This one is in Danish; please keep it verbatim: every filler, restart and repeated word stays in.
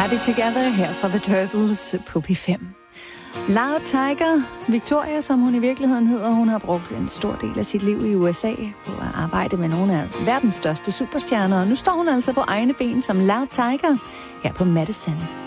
Happy Together her fra The Turtles på P fem. Loud Tiger, Victoria, som hun i virkeligheden hedder, hun har brugt en stor del af sit liv i U S A på at arbejde med nogle af verdens største superstjerner, og nu står hun altså på egne ben som Loud Tiger her på Madison.